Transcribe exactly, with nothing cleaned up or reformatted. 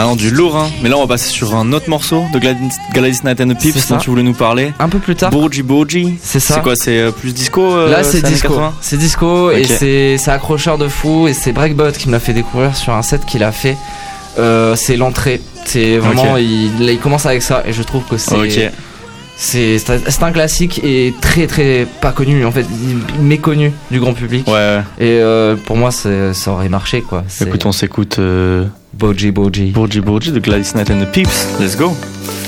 Ah non, du lourd, hein. Mais là, on va passer sur un autre morceau de Gladys, Gladys Knight and the Pips dont tu voulais nous parler. Un peu plus tard. Bourgie Bourgie. C'est ça. C'est quoi, c'est euh, plus disco euh, Là, c'est, c'est disco. C'est disco okay. et c'est, c'est accrocheur de fou. Et c'est Breakbot qui me l'a fait découvrir sur un set qu'il a fait. Euh, c'est l'entrée. C'est vraiment, okay. il, il commence avec ça et je trouve que c'est. Ok. C'est, c'est un classique et très très pas connu en fait, méconnu du grand public. Ouais. ouais. Et euh, pour moi c'est, ça aurait marché quoi. C'est Écoute, on s'écoute euh... Bourgie Bourgie. Bourgie Bourgie de Gladys Knight and the Pips. Let's go.